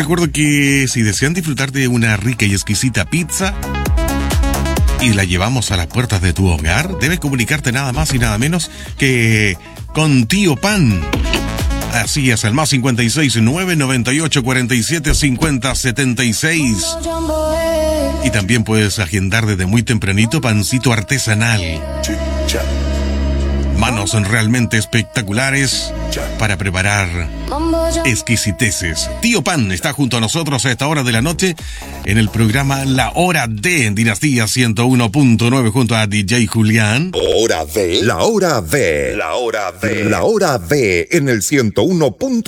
recuerdo que si desean disfrutar de una rica y exquisita pizza y la llevamos a las puertas de tu hogar, debes comunicarte nada más y nada menos que con Tío Pan. Así es, el más 569 98 47 50 76. Y también puedes agendar desde muy tempranito pancito artesanal. Manos realmente espectaculares para preparar exquisiteces. Tío Pan está junto a nosotros a esta hora de la noche en el programa La Hora D en Dinastía 101.9 junto a DJ Julián. La Hora D en el 101.9.